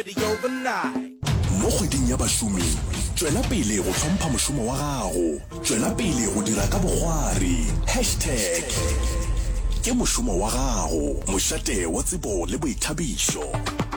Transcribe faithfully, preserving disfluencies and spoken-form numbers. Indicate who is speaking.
Speaker 1: Mo kgweding ya bashumi tswela pele go tlhompha moshomo wa gago, tswela pele go dira ka bogwari hashtag ke moshomo wa gago, mošate wa tsebo le boithabišo.